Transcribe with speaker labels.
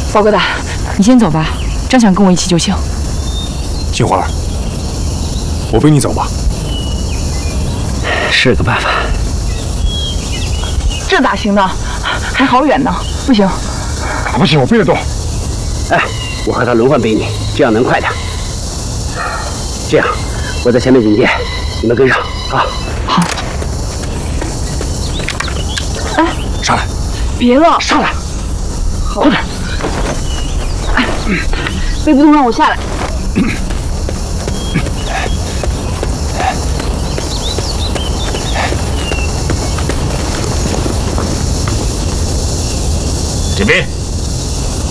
Speaker 1: 包疙瘩，你先走吧，张想跟我一起就行。
Speaker 2: 杏花，我背你走吧。
Speaker 3: 是个办法。
Speaker 1: 这咋行呢？还好远呢，不行。
Speaker 2: 不行，我背得动。
Speaker 3: 哎，我和他轮换背你，这样能快点。这样，我在前面警戒，你们跟上啊。
Speaker 1: 好。哎，
Speaker 2: 上来。
Speaker 1: 别了，
Speaker 3: 上来。
Speaker 1: 快点。哎，背不动让我下来。
Speaker 2: 这边。